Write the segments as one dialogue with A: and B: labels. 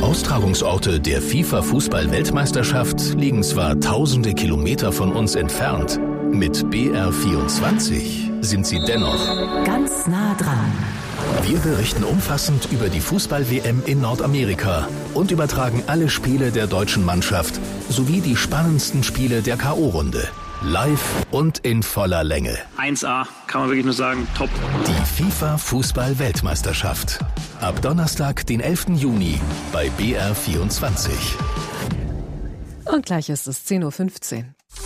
A: Austragungsorte der FIFA-Fußball-Weltmeisterschaft liegen zwar tausende Kilometer von uns entfernt, mit BR24 sind sie dennoch
B: ganz nah dran.
A: Wir berichten umfassend über die Fußball-WM in Nordamerika und übertragen alle Spiele der deutschen Mannschaft sowie die spannendsten Spiele der K.O.-Runde. Live und in voller Länge.
C: 1A, kann man wirklich nur sagen, top.
A: Die FIFA-Fußball-Weltmeisterschaft. Ab Donnerstag, den 11. Juni bei BR24.
B: Und gleich ist es 10.15 Uhr.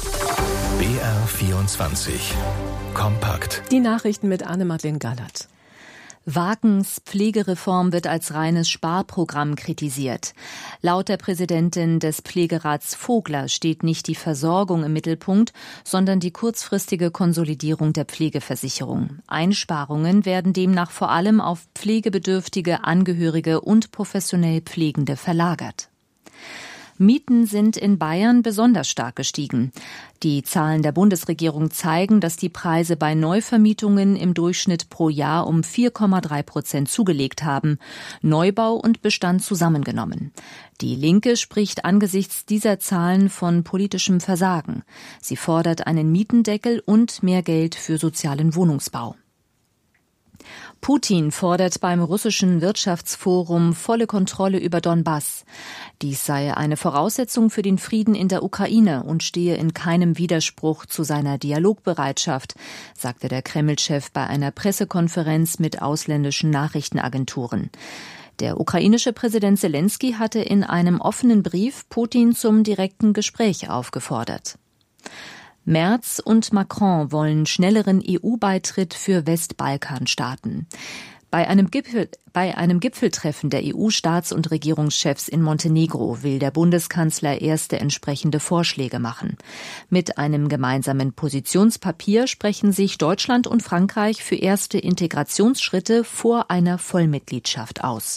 A: BR24. Kompakt.
B: Die Nachrichten mit Anne-Madeleine Gallert.
D: Wagens Pflegereform wird als reines Sparprogramm kritisiert. Laut der Präsidentin des Pflegerats Vogler steht nicht die Versorgung im Mittelpunkt, sondern die kurzfristige Konsolidierung der Pflegeversicherung. Einsparungen werden demnach vor allem auf pflegebedürftige Angehörige und professionell Pflegende verlagert. Mieten sind in Bayern besonders stark gestiegen. Die Zahlen der Bundesregierung zeigen, dass die Preise bei Neuvermietungen im Durchschnitt pro Jahr um 4,3% zugelegt haben, Neubau und Bestand zusammengenommen. Die Linke spricht angesichts dieser Zahlen von politischem Versagen. Sie fordert einen Mietendeckel und mehr Geld für sozialen Wohnungsbau. Putin fordert beim russischen Wirtschaftsforum volle Kontrolle über Donbass. Dies sei eine Voraussetzung für den Frieden in der Ukraine und stehe in keinem Widerspruch zu seiner Dialogbereitschaft, sagte der Kreml-Chef bei einer Pressekonferenz mit ausländischen Nachrichtenagenturen. Der ukrainische Präsident Selenskyj hatte in einem offenen Brief Putin zum direkten Gespräch aufgefordert. Merz und Macron wollen schnelleren EU-Beitritt für Westbalkanstaaten. Bei einem Gipfeltreffen der EU-Staats- und Regierungschefs in Montenegro will der Bundeskanzler erste entsprechende Vorschläge machen. Mit einem gemeinsamen Positionspapier sprechen sich Deutschland und Frankreich für erste Integrationsschritte vor einer Vollmitgliedschaft aus.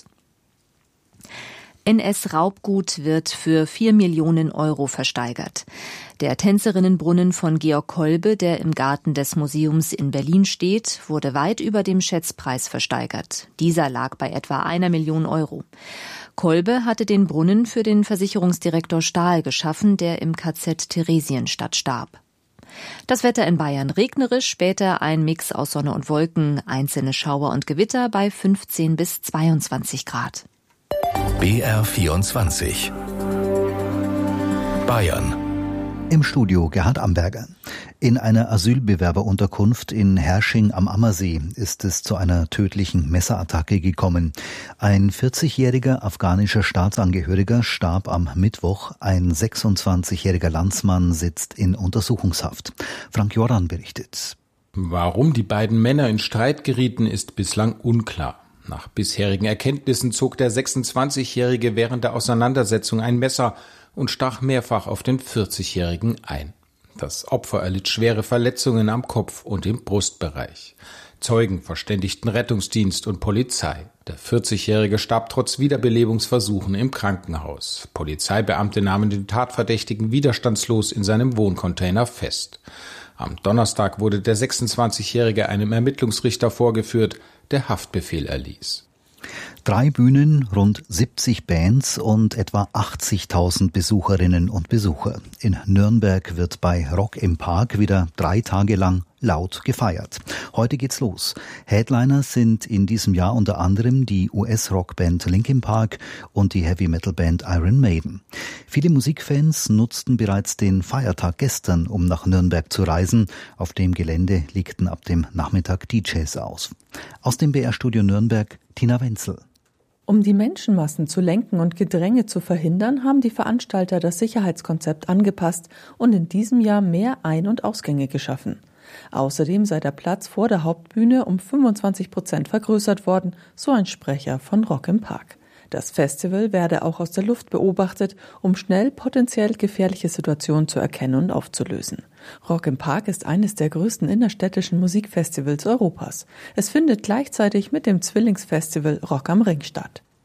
D: NS-Raubgut wird für 4 Millionen Euro versteigert. Der Tänzerinnenbrunnen von Georg Kolbe, der im Garten des Museums in Berlin steht, wurde weit über dem Schätzpreis versteigert. Dieser lag bei etwa 1 Million Euro. Kolbe hatte den Brunnen für den Versicherungsdirektor Stahl geschaffen, der im KZ Theresienstadt starb. Das Wetter in Bayern regnerisch, später ein Mix aus Sonne und Wolken, einzelne Schauer und Gewitter bei 15 bis 22 Grad.
A: BR24 Bayern.
E: Im Studio Gerhard Amberger. In einer Asylbewerberunterkunft in Hersching am Ammersee ist es zu einer tödlichen Messerattacke gekommen. Ein 40-jähriger afghanischer Staatsangehöriger starb am Mittwoch. Ein 26-jähriger Landsmann sitzt in Untersuchungshaft. Frank Joran berichtet.
F: Warum die beiden Männer in Streit gerieten, ist bislang unklar. Nach bisherigen Erkenntnissen zog der 26-Jährige während der Auseinandersetzung ein Messer und stach mehrfach auf den 40-Jährigen ein. Das Opfer erlitt schwere Verletzungen am Kopf und im Brustbereich. Zeugen verständigten Rettungsdienst und Polizei. Der 40-Jährige starb trotz Wiederbelebungsversuchen im Krankenhaus. Polizeibeamte nahmen den Tatverdächtigen widerstandslos in seinem Wohncontainer fest. Am Donnerstag wurde der 26-Jährige einem Ermittlungsrichter vorgeführt, der Haftbefehl erließ.
E: 3 Bühnen, rund 70 Bands und etwa 80.000 Besucherinnen und Besucher. In Nürnberg wird bei Rock im Park wieder 3 Tage lang laut gefeiert. Heute geht's los. Headliner sind in diesem Jahr unter anderem die US-Rockband Linkin Park und die Heavy-Metal-Band Iron Maiden. Viele Musikfans nutzten bereits den Feiertag gestern, um nach Nürnberg zu reisen. Auf dem Gelände legten ab dem Nachmittag DJs aus. Aus dem BR-Studio Nürnberg, Tina Wenzel.
G: Um die Menschenmassen zu lenken und Gedränge zu verhindern, haben die Veranstalter das Sicherheitskonzept angepasst und in diesem Jahr mehr Ein- und Ausgänge geschaffen. Außerdem sei der Platz vor der Hauptbühne um 25% vergrößert worden, so ein Sprecher von Rock im Park. Das Festival werde auch aus der Luft beobachtet, um schnell potenziell gefährliche Situationen zu erkennen und aufzulösen. Rock im Park ist eines der größten innerstädtischen Musikfestivals Europas. Es findet gleichzeitig mit dem Zwillingsfestival Rock am Ring statt.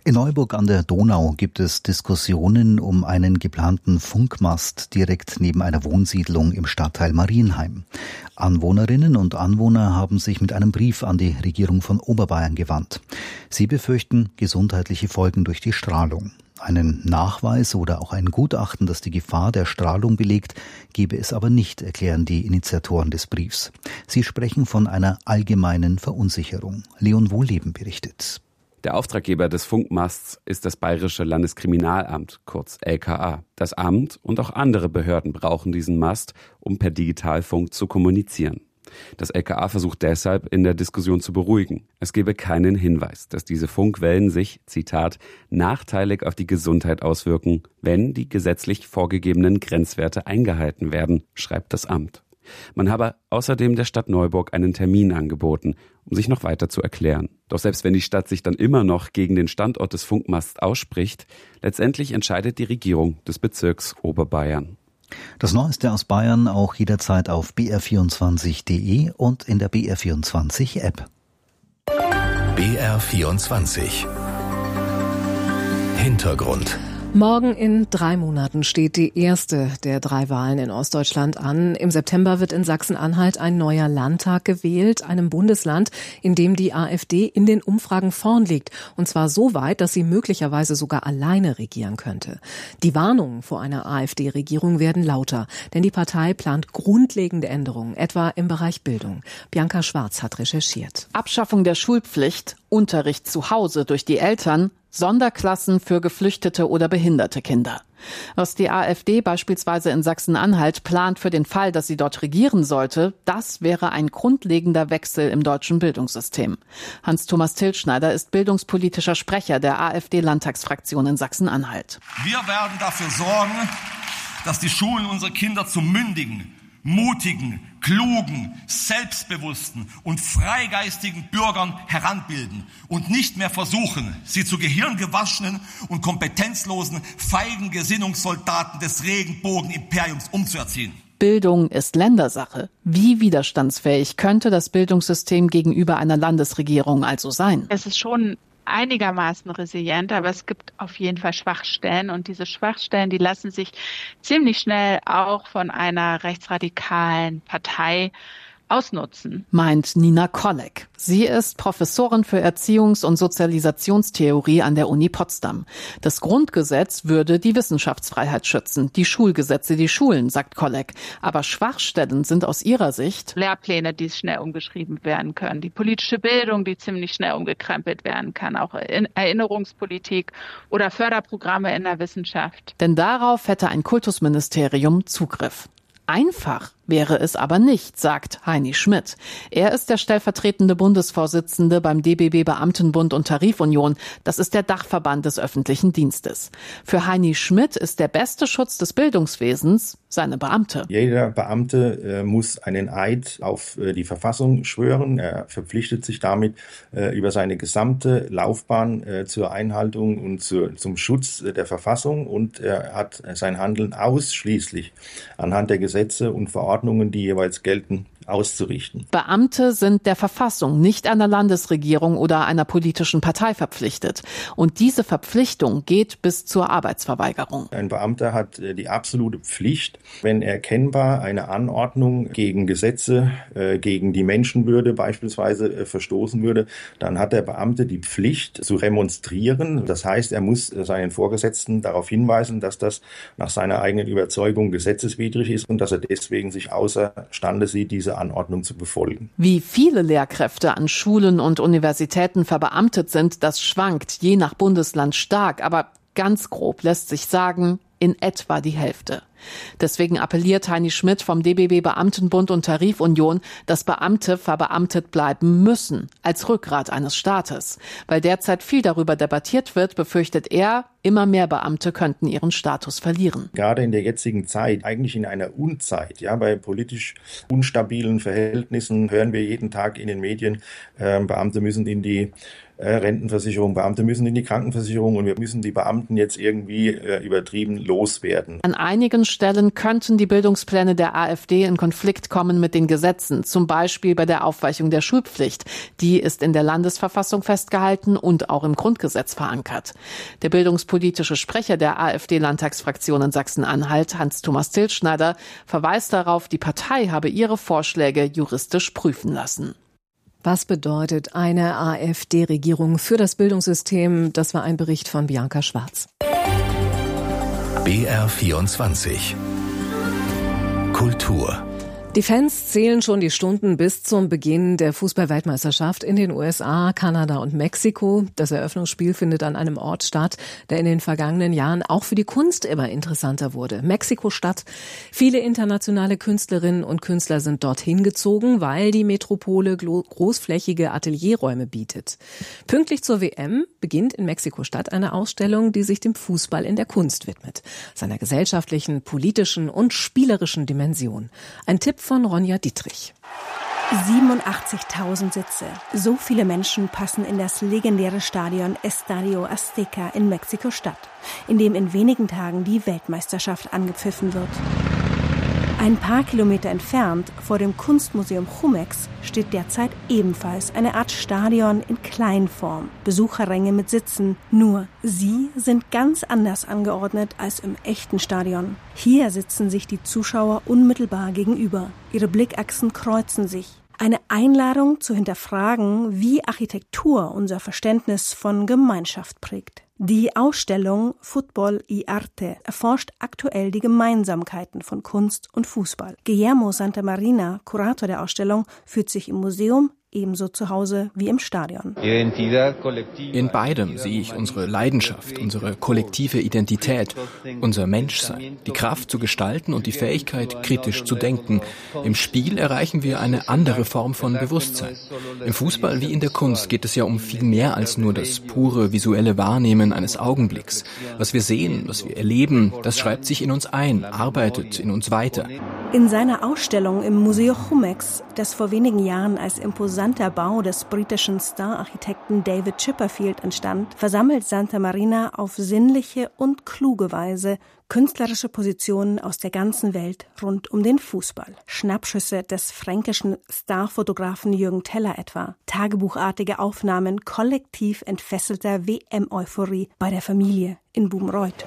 E: In Neuburg an der Donau gibt es Diskussionen um einen geplanten Funkmast direkt neben einer Wohnsiedlung im Stadtteil Marienheim. Anwohnerinnen und Anwohner haben sich mit einem Brief an die Regierung von Oberbayern gewandt. Sie befürchten gesundheitliche Folgen durch die Strahlung. Einen Nachweis oder auch ein Gutachten, das die Gefahr der Strahlung belegt, gebe es aber nicht, erklären die Initiatoren des Briefs. Sie sprechen von einer allgemeinen Verunsicherung. Leon Wohlleben berichtet.
H: Der Auftraggeber des Funkmasts ist das Bayerische Landeskriminalamt, kurz LKA. Das Amt und auch andere Behörden brauchen diesen Mast, um per Digitalfunk zu kommunizieren. Das LKA versucht deshalb, in der Diskussion zu beruhigen. Es gebe keinen Hinweis, dass diese Funkwellen sich, Zitat, nachteilig auf die Gesundheit auswirken, wenn die gesetzlich vorgegebenen Grenzwerte eingehalten werden, schreibt das Amt. Man habe außerdem der Stadt Neuburg einen Termin angeboten, um sich noch weiter zu erklären. Doch selbst wenn die Stadt sich dann immer noch gegen den Standort des Funkmasts ausspricht, letztendlich entscheidet die Regierung des Bezirks Oberbayern.
E: Das Neueste aus Bayern auch jederzeit auf br24.de und in der BR24-App.
A: BR24 Hintergrund.
B: Morgen in 3 Monaten steht die erste der 3 Wahlen in Ostdeutschland an. Im September wird in Sachsen-Anhalt ein neuer Landtag gewählt, einem Bundesland, in dem die AfD in den Umfragen vorn liegt. Und zwar so weit, dass sie möglicherweise sogar alleine regieren könnte. Die Warnungen vor einer AfD-Regierung werden lauter, denn die Partei plant grundlegende Änderungen, etwa im Bereich Bildung. Bianca Schwarz hat recherchiert.
I: Abschaffung der Schulpflicht, Unterricht zu Hause durch die Eltern, Sonderklassen für geflüchtete oder behinderte Kinder. Was die AfD beispielsweise in Sachsen-Anhalt plant für den Fall, dass sie dort regieren sollte, das wäre ein grundlegender Wechsel im deutschen Bildungssystem. Hans-Thomas Tilschneider ist bildungspolitischer Sprecher der AfD-Landtagsfraktion in Sachsen-Anhalt.
J: Wir werden dafür sorgen, dass die Schulen unsere Kinder zu mündigen, mutigen, klugen, selbstbewussten und freigeistigen Bürgern heranbilden und nicht mehr versuchen, sie zu gehirngewaschenen und kompetenzlosen, feigen Gesinnungssoldaten des Regenbogenimperiums umzuerziehen.
I: Bildung ist Ländersache. Wie widerstandsfähig könnte das Bildungssystem gegenüber einer Landesregierung also sein?
K: Es ist schon einigermaßen resilient, aber es gibt auf jeden Fall Schwachstellen und diese Schwachstellen, die lassen sich ziemlich schnell auch von einer rechtsradikalen Partei ausnutzen.
I: Meint Nina Kolleg. Sie ist Professorin für Erziehungs- und Sozialisationstheorie an der Uni Potsdam. Das Grundgesetz würde die Wissenschaftsfreiheit schützen, die Schulgesetze die Schulen, sagt Kolleg. Aber Schwachstellen sind aus ihrer Sicht
K: Lehrpläne, die schnell umgeschrieben werden können, die politische Bildung, die ziemlich schnell umgekrempelt werden kann, auch Erinnerungspolitik oder Förderprogramme in der Wissenschaft.
I: Denn darauf hätte ein Kultusministerium Zugriff. Einfach wäre es aber nicht, sagt Heini Schmidt. Er ist der stellvertretende Bundesvorsitzende beim DBB Beamtenbund und Tarifunion. Das ist der Dachverband des öffentlichen Dienstes. Für Heini Schmidt ist der beste Schutz des Bildungswesens seine Beamte.
L: Jeder Beamte muss einen Eid auf die Verfassung schwören. Er verpflichtet sich damit über seine gesamte Laufbahn zur Einhaltung und zum Schutz der Verfassung und er hat sein Handeln ausschließlich anhand der Gesetze und Verordnungen, die jeweils gelten, auszurichten.
I: Beamte sind der Verfassung, nicht einer Landesregierung oder einer politischen Partei verpflichtet. Und diese Verpflichtung geht bis zur Arbeitsverweigerung.
L: Ein Beamter hat die absolute Pflicht, wenn erkennbar eine Anordnung gegen Gesetze, gegen die Menschenwürde beispielsweise verstoßen würde, dann hat der Beamte die Pflicht zu remonstrieren. Das heißt, er muss seinen Vorgesetzten darauf hinweisen, dass das nach seiner eigenen Überzeugung gesetzeswidrig ist und dass er deswegen sich außerstande sieht, diese Anordnung zu befolgen.
I: Wie viele Lehrkräfte an Schulen und Universitäten verbeamtet sind, das schwankt je nach Bundesland stark, aber ganz grob lässt sich sagen, in etwa die Hälfte. Deswegen appelliert Heini Schmidt vom DBB Beamtenbund und Tarifunion, dass Beamte verbeamtet bleiben müssen, als Rückgrat eines Staates. Weil derzeit viel darüber debattiert wird, befürchtet er, immer mehr Beamte könnten ihren Status verlieren.
L: Gerade in der jetzigen Zeit, eigentlich in einer Unzeit, ja, bei politisch unstabilen Verhältnissen hören wir jeden Tag in den Medien, Beamte müssen in die Rentenversicherung, Beamte müssen in die Krankenversicherung und wir müssen die Beamten jetzt irgendwie übertrieben loswerden.
I: An einigen Stellen könnten die Bildungspläne der AfD in Konflikt kommen mit den Gesetzen, zum Beispiel bei der Aufweichung der Schulpflicht. Die ist in der Landesverfassung festgehalten und auch im Grundgesetz verankert. Der bildungspolitische Sprecher der AfD-Landtagsfraktion in Sachsen-Anhalt, Hans-Thomas Tilschneider, verweist darauf, die Partei habe ihre Vorschläge juristisch prüfen lassen.
B: Was bedeutet eine AfD-Regierung für das Bildungssystem? Das war ein Bericht von Bianca Schwarz.
A: BR24 Kultur.
B: Die Fans zählen schon die Stunden bis zum Beginn der Fußball-Weltmeisterschaft in den USA, Kanada und Mexiko. Das Eröffnungsspiel findet an einem Ort statt, der in den vergangenen Jahren auch für die Kunst immer interessanter wurde. Mexiko-Stadt. Viele internationale Künstlerinnen und Künstler sind dorthin gezogen, weil die Metropole großflächige Atelierräume bietet. Pünktlich zur WM beginnt in Mexiko-Stadt eine Ausstellung, die sich dem Fußball in der Kunst widmet, seiner gesellschaftlichen, politischen und spielerischen Dimension. Ein Tipp von Ronja Dietrich.
M: 87.000 Sitze. So viele Menschen passen in das legendäre Stadion Estadio Azteca in Mexiko-Stadt, in dem in wenigen Tagen die Weltmeisterschaft angepfiffen wird. Ein paar Kilometer entfernt, vor dem Kunstmuseum Jumex, steht derzeit ebenfalls eine Art Stadion in Kleinform. Besucherränge mit Sitzen. Nur sie sind ganz anders angeordnet als im echten Stadion. Hier sitzen sich die Zuschauer unmittelbar gegenüber. Ihre Blickachsen kreuzen sich. Eine Einladung zu hinterfragen, wie Architektur unser Verständnis von Gemeinschaft prägt. Die Ausstellung Fútbol y Arte erforscht aktuell die Gemeinsamkeiten von Kunst und Fußball. Guillermo Santamarina, Kurator der Ausstellung, fühlt sich im Museum ebenso zu Hause wie im Stadion.
N: In beidem sehe ich unsere Leidenschaft, unsere kollektive Identität, unser Menschsein, die Kraft zu gestalten und die Fähigkeit, kritisch zu denken. Im Spiel erreichen wir eine andere Form von Bewusstsein. Im Fußball wie in der Kunst geht es ja um viel mehr als nur das pure visuelle Wahrnehmen eines Augenblicks. Was wir sehen, was wir erleben, das schreibt sich in uns ein, arbeitet in uns weiter.
M: In seiner Ausstellung im Museum Jumex, das vor wenigen Jahren als imposanter Bau des britischen Star-Architekten David Chipperfield entstand, versammelt Santamarina auf sinnliche und kluge Weise künstlerische Positionen aus der ganzen Welt rund um den Fußball. Schnappschüsse des fränkischen Starfotografen Jürgen Teller etwa, tagebuchartige Aufnahmen kollektiv entfesselter WM-Euphorie bei der Familie in Bubenreuth.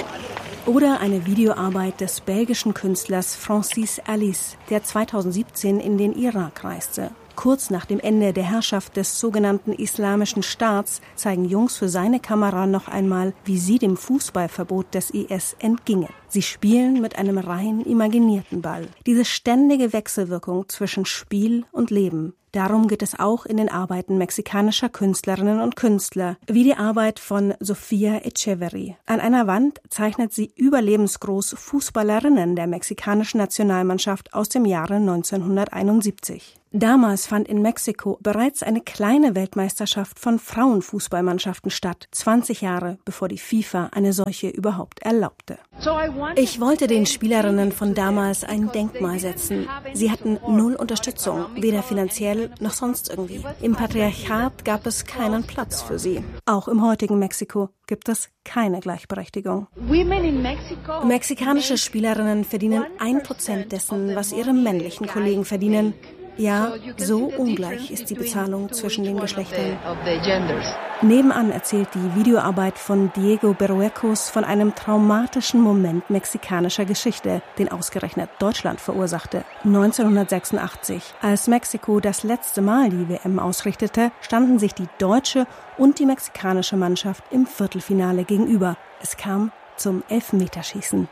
M: Oder eine Videoarbeit des belgischen Künstlers Francis Alice, der 2017 in den Irak reiste. Kurz nach dem Ende der Herrschaft des sogenannten Islamischen Staats zeigen Jungs für seine Kamera noch einmal, wie sie dem Fußballverbot des IS entgingen. Sie spielen mit einem rein imaginierten Ball. Diese ständige Wechselwirkung zwischen Spiel und Leben. Darum geht es auch in den Arbeiten mexikanischer Künstlerinnen und Künstler, wie die Arbeit von Sofía Echeverry. An einer Wand zeichnet sie überlebensgroß Fußballerinnen der mexikanischen Nationalmannschaft aus dem Jahre 1971. Damals fand in Mexiko bereits eine kleine Weltmeisterschaft von Frauenfußballmannschaften statt, 20 Jahre bevor die FIFA eine solche überhaupt erlaubte. Ich wollte den Spielerinnen von damals ein Denkmal setzen. Sie hatten null Unterstützung, weder finanziell noch sonst irgendwie. Im Patriarchat gab es keinen Platz für sie. Auch im heutigen Mexiko gibt es keine Gleichberechtigung. Mexikanische Spielerinnen verdienen 1% dessen, was ihre männlichen Kollegen verdienen. Ja, so ungleich ist die Bezahlung zwischen den Geschlechtern. Nebenan erzählt die Videoarbeit von Diego Berruecos von einem traumatischen Moment mexikanischer Geschichte, den ausgerechnet Deutschland verursachte. 1986, als Mexiko das letzte Mal die WM ausrichtete, standen sich die deutsche und die mexikanische Mannschaft im Viertelfinale gegenüber. Es kam zum Elfmeterschießen.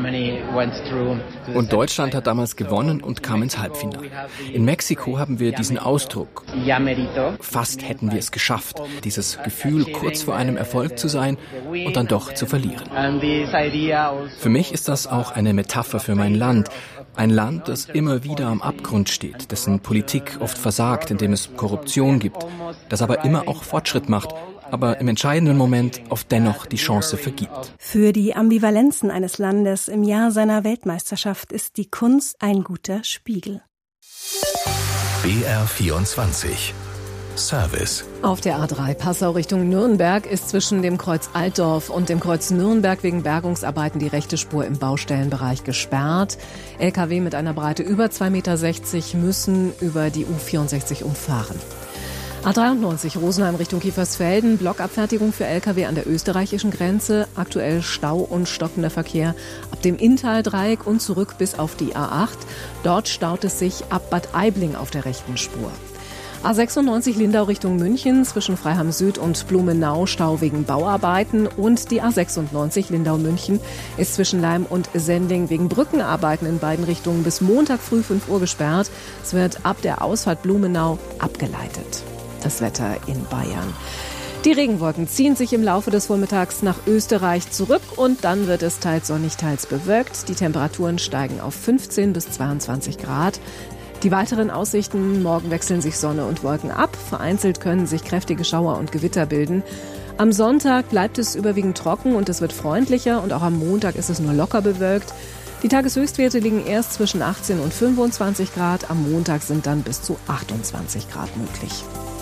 N: Und Deutschland hat damals gewonnen und kam ins Halbfinale. In Mexiko haben wir diesen Ausdruck. Fast hätten wir es geschafft. Dieses Gefühl, kurz vor einem Erfolg zu sein und dann doch zu verlieren. Für mich ist das auch eine Metapher für mein Land. Ein Land, das immer wieder am Abgrund steht, dessen Politik oft versagt, indem es Korruption gibt, das aber immer auch Fortschritt macht, aber im entscheidenden Moment oft dennoch die Chance vergibt.
M: Für die Ambivalenzen eines Landes im Jahr seiner Weltmeisterschaft ist die Kunst ein guter Spiegel.
A: BR24 Service.
B: Auf der A3 Passau Richtung Nürnberg ist zwischen dem Kreuz Altdorf und dem Kreuz Nürnberg wegen Bergungsarbeiten die rechte Spur im Baustellenbereich gesperrt. Lkw mit einer Breite über 2,60 Meter müssen über die U64 umfahren. A93 Rosenheim Richtung Kiefersfelden, Blockabfertigung für Lkw an der österreichischen Grenze. Aktuell Stau und stockender Verkehr ab dem Inntal-Dreieck und zurück bis auf die A8. Dort staut es sich ab Bad Aibling auf der rechten Spur. A96 Lindau Richtung München, zwischen Freiham Süd und Blumenau Stau wegen Bauarbeiten, und die A96 Lindau-München ist zwischen Leim und Sendling wegen Brückenarbeiten in beiden Richtungen bis Montag früh 5 Uhr gesperrt. Es wird ab der Ausfahrt Blumenau abgeleitet. Das Wetter in Bayern. Die Regenwolken ziehen sich im Laufe des Vormittags nach Österreich zurück und dann wird es teils sonnig, teils bewölkt. Die Temperaturen steigen auf 15 bis 22 Grad. Die weiteren Aussichten: morgen wechseln sich Sonne und Wolken ab. Vereinzelt können sich kräftige Schauer und Gewitter bilden. Am Sonntag bleibt es überwiegend trocken und es wird freundlicher, und auch am Montag ist es nur locker bewölkt. Die Tageshöchstwerte liegen erst zwischen 18 und 25 Grad. Am Montag sind dann bis zu 28 Grad möglich.